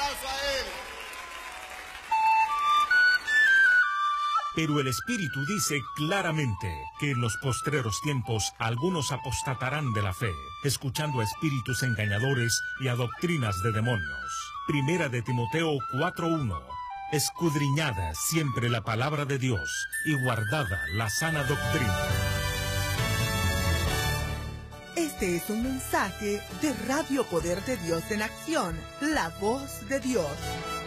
aplauso a él. Pero el Espíritu dice claramente que en los postreros tiempos algunos apostatarán de la fe, escuchando a espíritus engañadores y a doctrinas de demonios. Primera de Timoteo 4:1. Escudriñada siempre la palabra de Dios y guardada la sana doctrina. Este es un mensaje de Radio Poder de Dios en Acción, la voz de Dios.